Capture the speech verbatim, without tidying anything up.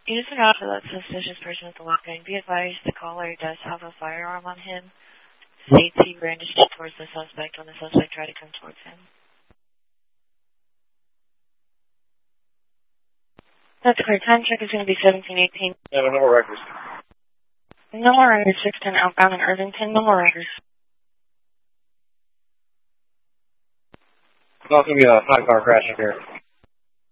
Use an out for that suspicious person with the lockpick. Be advised the caller does have a firearm on him. States he brandished it towards the suspect when the suspect tried to come towards him. That's clear. Time check is going to be seventeen eighteen. Yeah, no more records. No more records. six ten outbound in Irvington. No more records. It's not going to be a five-car crash up here.